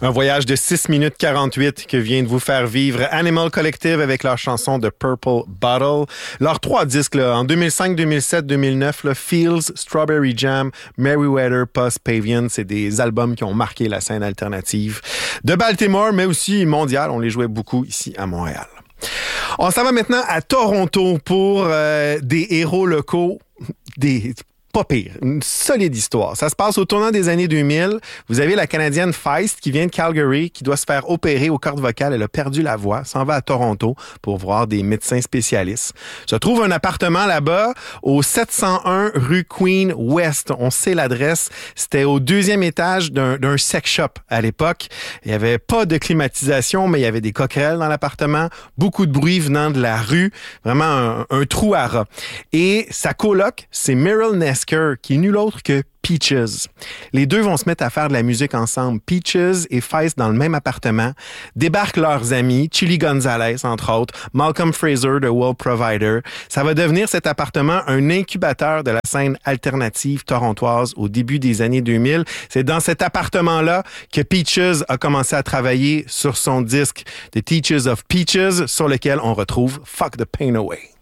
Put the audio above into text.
Un voyage de 6 minutes 48 que vient de vous faire vivre Animal Collective avec leur chanson The Purple Bottle. Leurs 3 disques là, en 2005, 2007, 2009, là, Fields, Strawberry Jam, Merriweather, Post Pavilion, c'est des albums qui ont marqué la scène alternative de Baltimore, mais aussi mondiale. On les jouait beaucoup ici à Montréal. On s'en va maintenant à Toronto pour des héros locaux, pas pire, une solide histoire. Ça se passe au tournant des années 2000. Vous avez la Canadienne Feist qui vient de Calgary, qui doit se faire opérer aux cordes vocales. Elle a perdu la voix, s'en va à Toronto pour voir des médecins spécialistes. Se trouve un appartement là-bas au 701 rue Queen West. On sait l'adresse. C'était au 2e étage d'un sex shop à l'époque. Il n'y avait pas de climatisation, mais il y avait des coquerelles dans l'appartement. Beaucoup de bruit venant de la rue. Vraiment un trou à rats. Et sa coloc, c'est Meryl Nesker, qui est nul autre que Peaches. Les deux vont se mettre à faire de la musique ensemble. Peaches et Feist dans le même appartement. Débarquent leurs amis, Chili Gonzalez, entre autres, Malcolm Fraser de World Provider. Ça va devenir cet appartement un incubateur de la scène alternative torontoise au début des années 2000. C'est dans cet appartement-là que Peaches a commencé à travailler sur son disque The Teachers of Peaches, sur lequel on retrouve Fuck the Pain Away.